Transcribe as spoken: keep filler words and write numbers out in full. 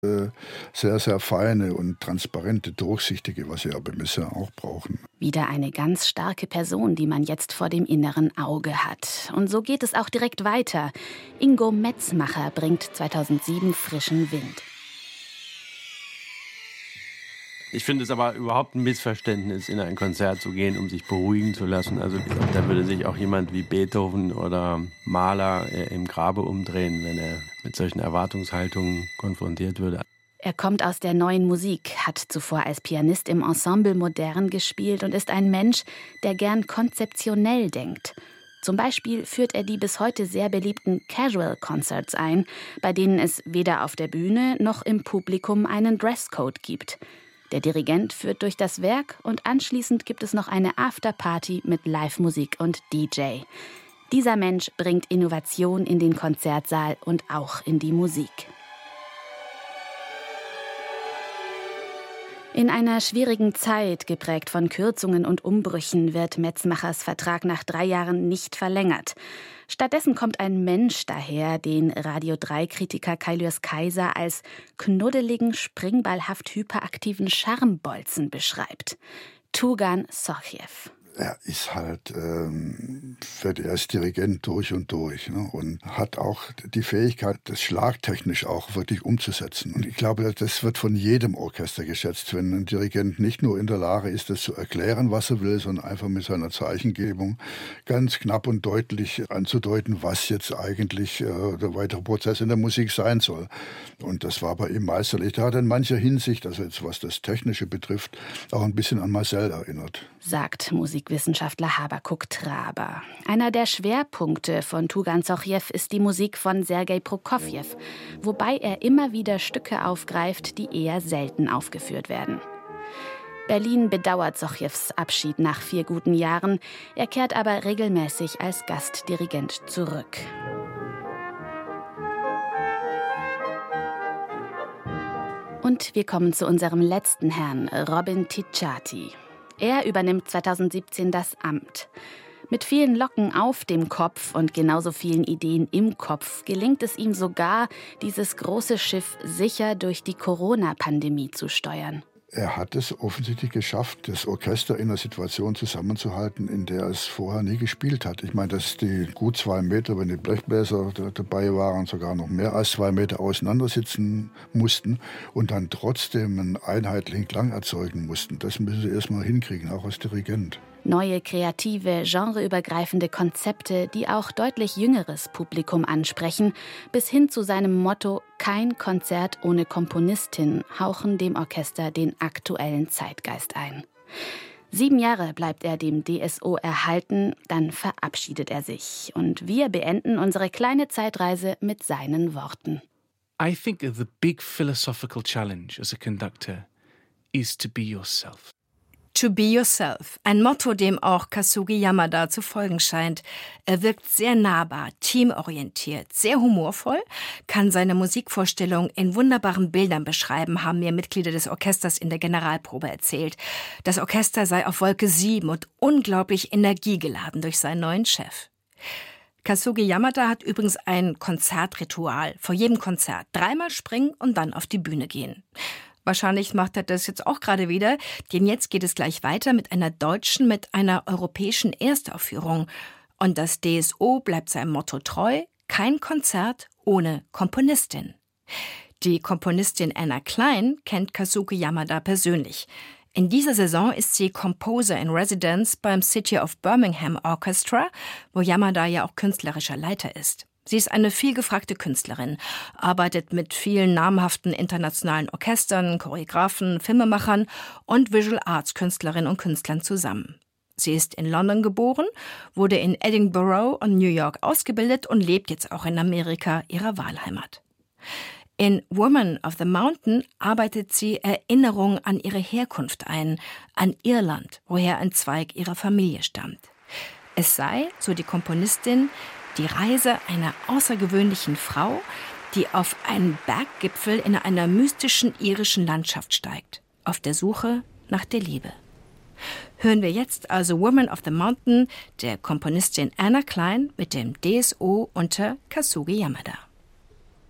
sehr, sehr feine und transparente, durchsichtige, was sie aber bisher auch brauchen. Wieder eine ganz starke Person, die man jetzt vor dem inneren Auge hat. Und so geht es auch direkt weiter. Ingo Metzmacher bringt zweitausendsieben frischen Wind. Ich finde es aber überhaupt ein Missverständnis, in ein Konzert zu gehen, um sich beruhigen zu lassen. Also da würde sich auch jemand wie Beethoven oder Mahler im Grabe umdrehen, wenn er mit solchen Erwartungshaltungen konfrontiert würde. Er kommt aus der neuen Musik, hat zuvor als Pianist im Ensemble Modern gespielt und ist ein Mensch, der gern konzeptionell denkt. Zum Beispiel führt er die bis heute sehr beliebten Casual Concerts ein, bei denen es weder auf der Bühne noch im Publikum einen Dresscode gibt. Der Dirigent führt durch das Werk und anschließend gibt es noch eine Afterparty mit Live-Musik und D J. Dieser Mensch bringt Innovation in den Konzertsaal und auch in die Musik. In einer schwierigen Zeit, geprägt von Kürzungen und Umbrüchen, wird Metzmachers Vertrag nach drei Jahren nicht verlängert. Stattdessen kommt ein Mensch daher, den Radio drei Kritiker Kailyos Kaiser als knuddeligen, springballhaft hyperaktiven Charmebolzen beschreibt. Tugan Sochiev. Er ist halt, ähm, er ist Dirigent durch und durch, ne, und hat auch die Fähigkeit, das schlagtechnisch auch wirklich umzusetzen. Und ich glaube, das wird von jedem Orchester geschätzt, wenn ein Dirigent nicht nur in der Lage ist, das zu erklären, was er will, sondern einfach mit seiner Zeichengebung ganz knapp und deutlich anzudeuten, was jetzt eigentlich äh, der weitere Prozess in der Musik sein soll. Und das war bei ihm meisterlich. Da hat er in mancher Hinsicht, also jetzt was das Technische betrifft, auch ein bisschen an Marcel erinnert. Sagt Musikwissenschaftler Habakuk Traber. Einer der Schwerpunkte von Tugan Sochiev ist die Musik von Sergei Prokofjew, wobei er immer wieder Stücke aufgreift, die eher selten aufgeführt werden. Berlin bedauert Sochiews Abschied nach vier guten Jahren. Er kehrt aber regelmäßig als Gastdirigent zurück. Und wir kommen zu unserem letzten Herrn, Robin Ticciati. Er übernimmt zweitausendsiebzehn das Amt. Mit vielen Locken auf dem Kopf und genauso vielen Ideen im Kopf gelingt es ihm sogar, dieses große Schiff sicher durch die Corona-Pandemie zu steuern. Er hat es offensichtlich geschafft, das Orchester in einer Situation zusammenzuhalten, in der es vorher nie gespielt hat. Ich meine, dass die gut zwei Meter, wenn die Blechbläser dabei waren, sogar noch mehr als zwei Meter auseinandersitzen mussten und dann trotzdem einen einheitlichen Klang erzeugen mussten. Das müssen sie erst mal hinkriegen, auch als Dirigent. Neue, kreative, genreübergreifende Konzepte, die auch deutlich jüngeres Publikum ansprechen, bis hin zu seinem Motto »Kein Konzert ohne Komponistin« hauchen dem Orchester den aktuellen Zeitgeist ein. Sieben Jahre bleibt er dem D S O erhalten, dann verabschiedet er sich. Und wir beenden unsere kleine Zeitreise mit seinen Worten. I think the big philosophical challenge as a conductor is to be yourself. To be yourself, ein Motto, dem auch Kazuki Yamada zu folgen scheint. Er wirkt sehr nahbar, teamorientiert, sehr humorvoll, kann seine Musikvorstellung in wunderbaren Bildern beschreiben, haben mir Mitglieder des Orchesters in der Generalprobe erzählt. Das Orchester sei auf Wolke sieben und unglaublich energiegeladen durch seinen neuen Chef. Kazuki Yamada hat übrigens ein Konzertritual. Vor jedem Konzert dreimal springen und dann auf die Bühne gehen. Wahrscheinlich macht er das jetzt auch gerade wieder, denn jetzt geht es gleich weiter mit einer deutschen, mit einer europäischen Erstaufführung. Und das D S O bleibt seinem Motto treu, kein Konzert ohne Komponistin. Die Komponistin Anna Klein kennt Kazuki Yamada persönlich. In dieser Saison ist sie Composer in Residence beim City of Birmingham Orchestra, wo Yamada ja auch künstlerischer Leiter ist. Sie ist eine vielgefragte Künstlerin, arbeitet mit vielen namhaften internationalen Orchestern, Choreografen, Filmemachern und Visual Arts Künstlerinnen und Künstlern zusammen. Sie ist in London geboren, wurde in Edinburgh und New York ausgebildet und lebt jetzt auch in Amerika, ihrer Wahlheimat. In Woman of the Mountain arbeitet sie Erinnerungen an ihre Herkunft ein, an Irland, woher ein Zweig ihrer Familie stammt. Es sei, so die Komponistin, die Reise einer außergewöhnlichen Frau, die auf einen Berggipfel in einer mystischen irischen Landschaft steigt, auf der Suche nach der Liebe. Hören wir jetzt also Woman of the Mountain der Komponistin Anna Klein mit dem D S O unter Kazuki Yamada.